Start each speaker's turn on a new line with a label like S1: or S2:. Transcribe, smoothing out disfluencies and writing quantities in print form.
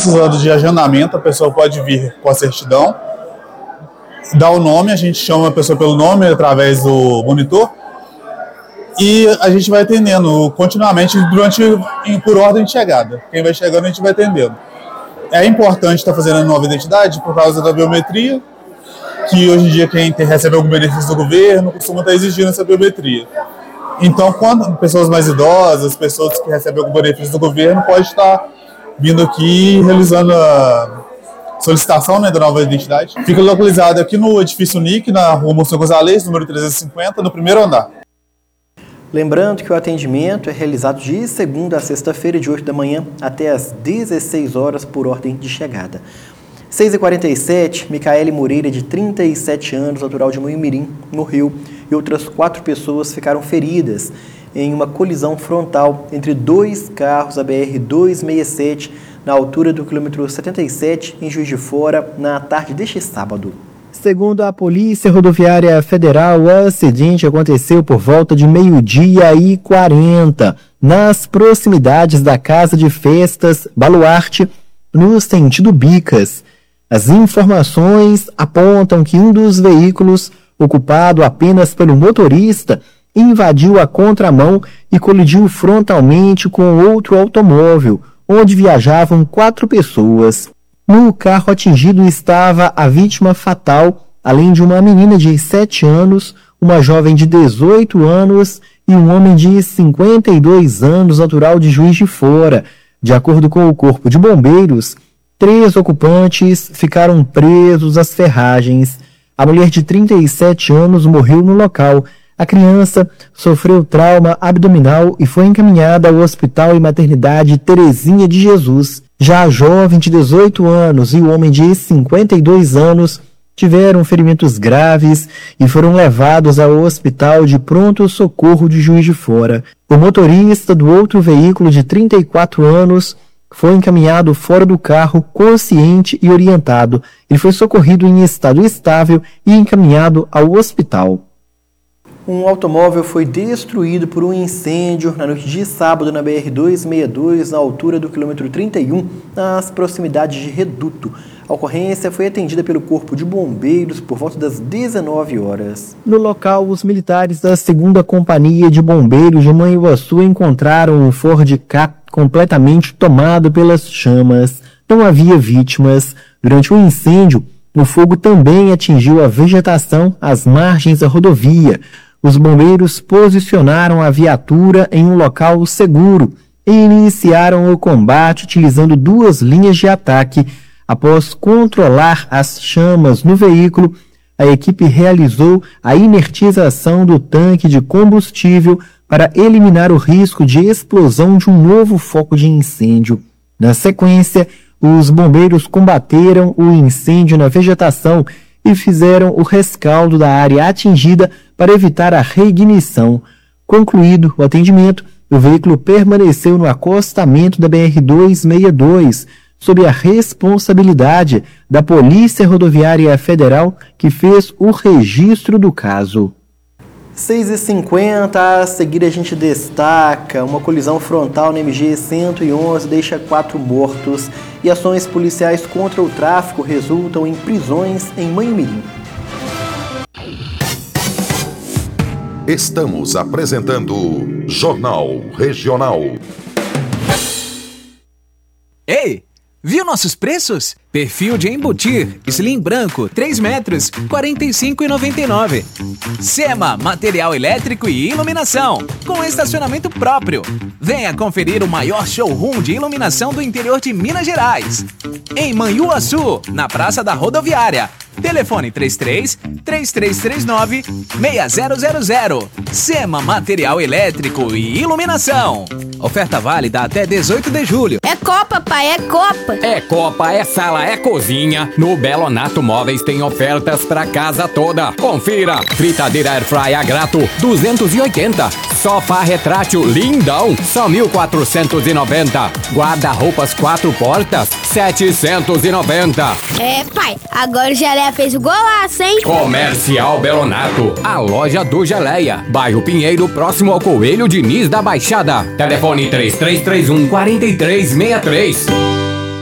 S1: precisando de agendamento, a pessoa pode vir com a certidão, dá o nome, a gente chama a pessoa pelo nome através do monitor e a gente vai atendendo continuamente por ordem de chegada. Quem vai chegando a gente vai atendendo. É importante estar fazendo a nova identidade por causa da biometria, que hoje em dia quem recebe algum benefício do governo costuma estar exigindo essa biometria. Então, quando pessoas mais idosas, pessoas que recebem algum benefício do governo, pode estar vindo aqui realizando a solicitação, né, da nova identidade. Fica localizado aqui no edifício NIC, na rua Monsenhor Gonzalez, número 350, no primeiro andar.
S2: Lembrando que o atendimento é realizado de segunda a sexta-feira, de 8 da manhã até às 16 horas, por ordem de chegada. 6h47, Micaele Moreira, de 37 anos, natural de Moimirim, morreu, e outras 4 pessoas ficaram feridas em uma colisão frontal entre 2 carros da BR-267, na altura do quilômetro 77, em Juiz de Fora, na tarde deste sábado. Segundo a Polícia Rodoviária Federal, o acidente aconteceu por volta de 12h40, nas proximidades da Casa de Festas Baluarte, no sentido Bicas. As informações apontam que um dos veículos, ocupado apenas pelo motorista, invadiu a contramão e colidiu frontalmente com outro automóvel, onde viajavam 4 pessoas. No carro atingido estava a vítima fatal, além de uma menina de 7 anos, uma jovem de 18 anos e um homem de 52 anos, natural de Juiz de Fora. De acordo com o Corpo de Bombeiros, 3 ocupantes ficaram presos às ferragens. A mulher de 37 anos morreu no local. A criança sofreu trauma abdominal e foi encaminhada ao Hospital e Maternidade Terezinha de Jesus. Já a jovem de 18 anos e o homem de 52 anos tiveram ferimentos graves e foram levados ao Hospital de Pronto-Socorro de Juiz de Fora. O motorista do outro veículo, de 34 anos, foi encaminhado fora do carro, consciente e orientado. Ele foi socorrido em estado estável e encaminhado ao hospital. Um automóvel foi destruído por um incêndio na noite de sábado na BR-262, na altura do quilômetro 31, nas proximidades de Reduto. A ocorrência foi atendida pelo Corpo de Bombeiros por volta das 19 horas. No local, os militares da 2ª Companhia de Bombeiros de Manhuaçu encontraram um Ford Ka completamente tomado pelas chamas. Não havia vítimas. Durante o incêndio, o fogo também atingiu a vegetação às margens da rodovia. Os bombeiros posicionaram a viatura em um local seguro e iniciaram o combate utilizando 2 linhas de ataque. Após controlar as chamas no veículo, a equipe realizou a inertização do tanque de combustível para eliminar o risco de explosão de um novo foco de incêndio. Na sequência, os bombeiros combateram o incêndio na vegetação e fizeram o rescaldo da área atingida para evitar a reignição. Concluído o atendimento, o veículo permaneceu no acostamento da BR-262, sob a responsabilidade da Polícia Rodoviária Federal, que fez o registro do caso. 6h50, a seguir a gente destaca uma colisão frontal na MG-111 deixa 4 mortos e ações policiais contra o tráfico resultam em prisões em Manhumirim.
S3: Estamos apresentando Jornal Regional.
S4: Ei, viu nossos preços? Perfil de embutir, slim branco, 3 metros, R$ 45,99. Sema, material elétrico e iluminação, com estacionamento próprio. Venha conferir o maior showroom de iluminação do interior de Minas Gerais. Em Manhuaçu, na Praça da Rodoviária. Telefone 33-3339-6000. Sema, material elétrico e iluminação. Oferta válida até 18 de julho.
S5: É Copa, pai, é Copa.
S6: É Copa, é sala, é cozinha. No Belonato Móveis tem ofertas pra casa toda. Confira. Fritadeira Airfryer a grato, 280. Sofá retrátil lindão, só 1.490. Guarda-roupas 4 portas, 790.
S5: É, pai, agora o Geleia fez o golaço, hein?
S6: Comercial Belonato, a loja do Geleia. Bairro Pinheiro, próximo ao Coelho Diniz da Baixada. Telefone 3331-4363.